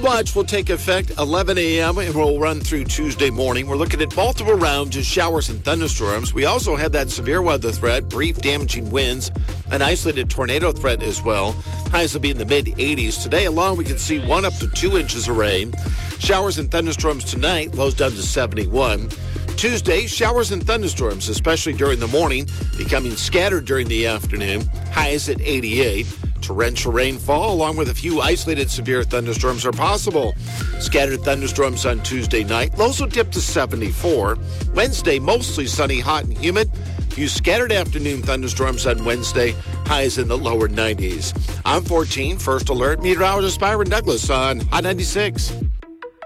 Watch will take effect 11 a.m. and will run through Tuesday morning. We're looking at multiple rounds of showers and thunderstorms. We also have that severe weather threat, brief damaging winds, an isolated tornado threat as well. Highs will be in the mid-80s. Today alone, we can see 1 up to 2 inches of rain. Showers and thunderstorms tonight, lows down to 71. Tuesday, showers and thunderstorms, especially during the morning, becoming scattered during the afternoon. Highs at 88. Torrential rainfall, along with a few isolated severe thunderstorms, are possible. Scattered thunderstorms on Tuesday night. Lows will dip to 74. Wednesday, mostly sunny, hot, and humid. Few scattered afternoon thunderstorms on Wednesday. Highs in the lower 90s. I'm 14, First Alert meteorologist Byron Douglas on Hot 96.